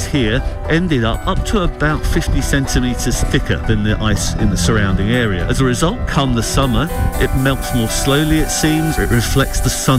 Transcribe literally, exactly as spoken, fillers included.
here ended up up to about fifty centimetres thicker than the ice in the surrounding area. As a result, come the summer, it melts more slowly, it seems. It reflects the sun